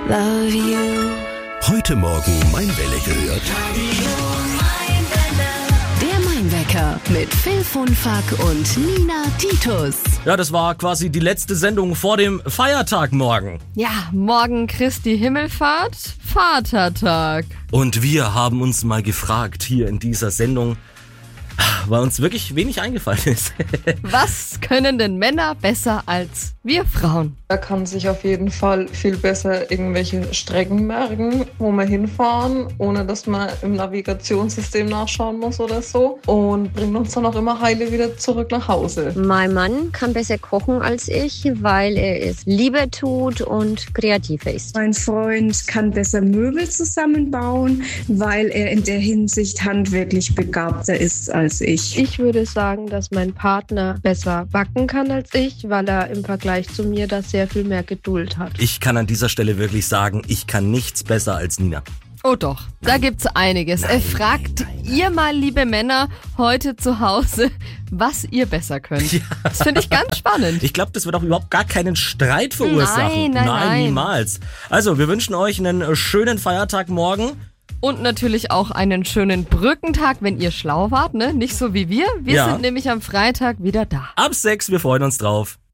love you. Heute Morgen mein Welle gehört. Der Mainwecker mit Phil von Fuck und Nina Titus. Ja, das war quasi die letzte Sendung vor dem Feiertag morgen. Ja, morgen Christi Himmelfahrt, Vatertag. Und wir haben uns mal gefragt hier in dieser Sendung, weil uns wirklich wenig eingefallen ist. Was können denn Männer besser als wir Frauen? Er kann sich auf jeden Fall viel besser irgendwelche Strecken merken, wo wir hinfahren, ohne dass man im Navigationssystem nachschauen muss oder so. Und bringt uns dann auch immer heile wieder zurück nach Hause. Mein Mann kann besser kochen als ich, weil er es lieber tut und kreativer ist. Mein Freund kann besser Möbel zusammenbauen, weil er in der Hinsicht handwerklich begabter ist als ich. Ich würde sagen, dass mein Partner besser backen kann als ich, weil er im Vergleich zu mir da sehr viel mehr Geduld hat. Ich kann an dieser Stelle wirklich sagen, ich kann nichts besser als Nina. Oh doch, da gibt's einiges. Fragt ihr mal, liebe Männer, heute zu Hause, was ihr besser könnt. Ja. Das finde ich ganz spannend. Ich glaube, das wird auch überhaupt gar keinen Streit verursachen. Nein. Niemals. Also, wir wünschen euch einen schönen Feiertag morgen. Und natürlich auch einen schönen Brückentag, wenn ihr schlau wart, ne? Nicht so wie wir. Wir sind nämlich am Freitag wieder da. Ab 6, wir freuen uns drauf.